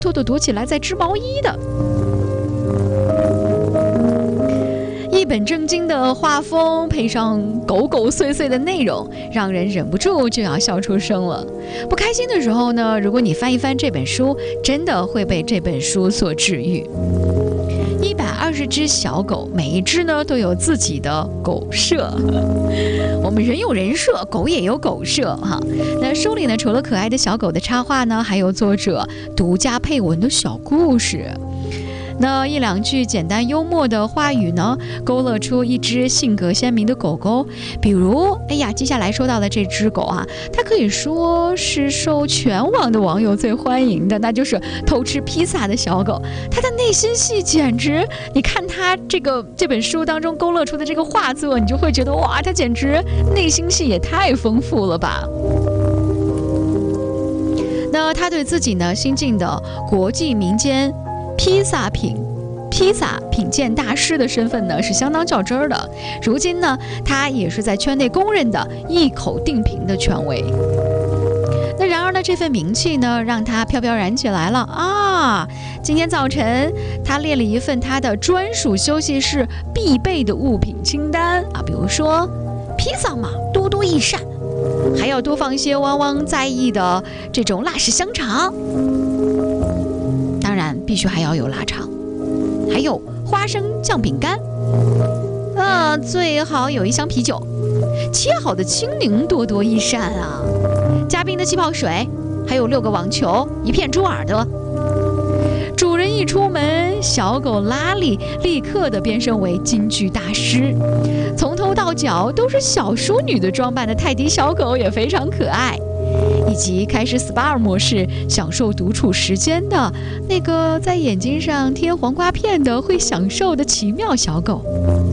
偷偷躲起来在织毛衣的。一本正经的画风配上狗狗碎碎的内容，让人忍不住就要笑出声了。不开心的时候呢，如果你翻一翻这本书，真的会被这本书所治愈。120只小狗，每一只呢都有自己的狗舍。我们人有人设，狗也有狗舍哈。那书里呢，除了可爱的小狗的插画呢，还有作者独家配文的小故事。那一两句简单幽默的话语呢，勾勒出一只性格鲜明的狗狗。比如，接下来说到的这只狗啊，它可以说是受全网的网友最欢迎的，那就是偷吃披萨的小狗。它的内心戏简直，你看它这本书当中勾勒出的这个画作，你就会觉得哇，它简直内心戏也太丰富了吧。那他对自己呢新晋的国际民间披萨品鉴大师的身份呢是相当较真儿的。如今呢，他也是在圈内公认的一口定评的权威。那然而呢，这份名气呢，让他飘飘然起来了啊！今天早晨，他列了一份他的专属休息室必备的物品清单啊，比如说披萨嘛，多多益善，还要多放一些汪汪在意的这种辣式香肠。当然，必须还要有腊肠，还有花生酱饼干，最好有一箱啤酒，切好的青柠多多益善啊，加冰的气泡水，还有6个网球，1片猪耳朵。主人一出门，小狗拉力立刻的变身为京剧大师，从头到脚都是小淑女的装扮的泰迪小狗也非常可爱。以及开始 SPA 模式享受独处时间的那个在眼睛上贴黄瓜片的会享受的奇妙小狗。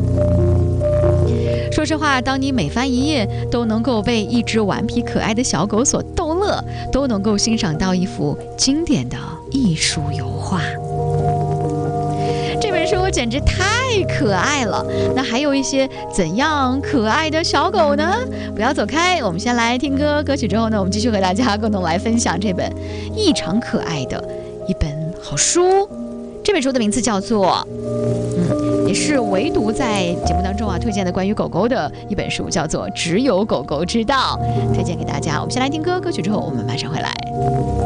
说实话，当你每翻一页都能够被一只顽皮可爱的小狗所逗乐，都能够欣赏到一幅经典的艺术油画。这本书简直太可爱了，那还有一些怎样可爱的小狗呢？不要走开，我们先来听歌，歌曲之后呢，我们继续和大家共同来分享这本异常可爱的一本好书。这本书的名字叫做也是唯独在节目当中推荐的关于狗狗的一本书，叫做《只有狗狗知道》，推荐给大家。我们先来听歌，歌曲之后我们马上回来。